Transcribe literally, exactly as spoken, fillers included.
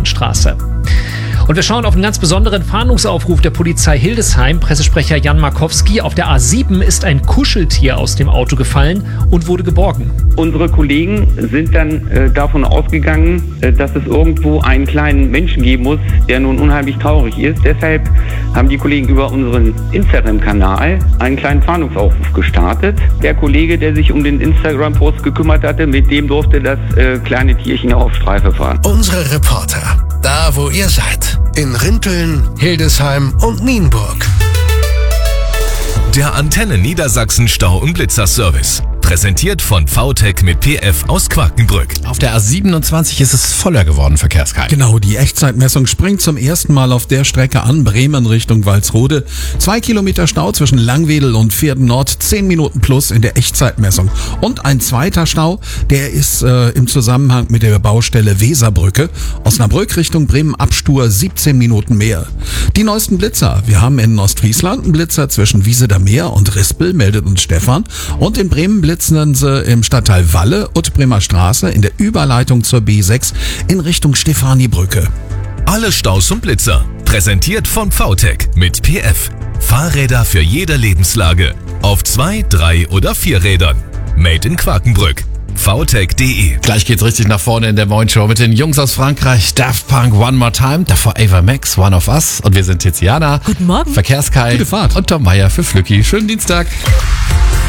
Heinrichsmannstraße. Und wir schauen auf einen ganz besonderen Fahndungsaufruf der Polizei Hildesheim. Pressesprecher Jan Markowski: Auf der A sieben ist ein Kuscheltier aus dem Auto gefallen und wurde geborgen. Unsere Kollegen sind dann äh, davon ausgegangen, äh, dass es irgendwo einen kleinen Menschen geben muss, der nun unheimlich traurig ist. Deshalb haben die Kollegen über unseren Instagram-Kanal einen kleinen Fahndungsaufruf gestartet. Der Kollege, der sich um den Instagram-Post gekümmert hatte, mit dem durfte das äh, kleine Tierchen auch auf Streife fahren. Unsere Reporter, da wo ihr seid, in Rinteln, Hildesheim und Nienburg. Der Antenne Niedersachsen Stau- und Blitzerservice. Präsentiert von V T E C mit P F aus Quakenbrück. Auf der A siebenundzwanzig ist es voller geworden, Verkehrskalt. Genau, die Echtzeitmessung springt zum ersten Mal auf der Strecke an, Bremen Richtung Walsrode. Zwei Kilometer Stau zwischen Langwedel und Vierden Nord, zehn Minuten plus in der Echtzeitmessung. Und ein zweiter Stau, der ist äh, im Zusammenhang mit der Baustelle Weserbrücke. Osnabrück Richtung Bremen-Abstur, siebzehn Minuten mehr. Die neuesten Blitzer. Wir haben in Ostfriesland einen Blitzer zwischen Wieseder Meer und Rispel, meldet uns Stefan. Und in Bremen blitzen sie im Stadtteil Walle und Bremer Straße in der Überleitung zur B sechs in Richtung Stefanibrücke. Alle Staus und Blitzer. Präsentiert von V T E C mit P F. Fahrräder für jede Lebenslage. Auf zwei, drei oder vier Rädern. Made in Quakenbrück. v t e c punkt d e. Gleich geht's richtig nach vorne in der Moin Show mit den Jungs aus Frankreich. Daft Punk, One More Time, davor Ava Max, One of Us. Und wir sind Tiziana. Guten Morgen. Verkehrskai. Gute Fahrt. Und Tom Meyer für Flücki. Schönen Dienstag.